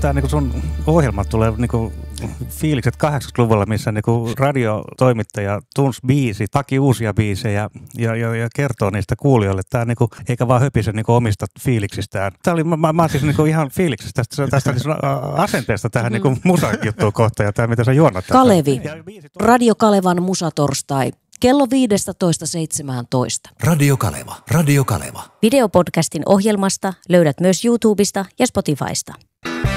tää niinku sun ohjelmat tulee niinku fiilikset 80-luvulla, missä niinku radiotoimittaja tunsi biisit, haki uusia biisejä ja kertoo niistä kuulijoille. Tää niinku, eikä vaan höpise niinku omista fiiliksistään. Tää oli, mä siis niinku ihan fiiliksistä tästä asenteesta tähän niinku musajuttuun kohtaan ja tää mitä sä juonnat. Kalevi. Radio Kalevan musatorstai. Kello 15.17. Radio Kaleva. Radio Kaleva. Videopodcastin ohjelmasta löydät myös YouTubesta ja Spotifysta.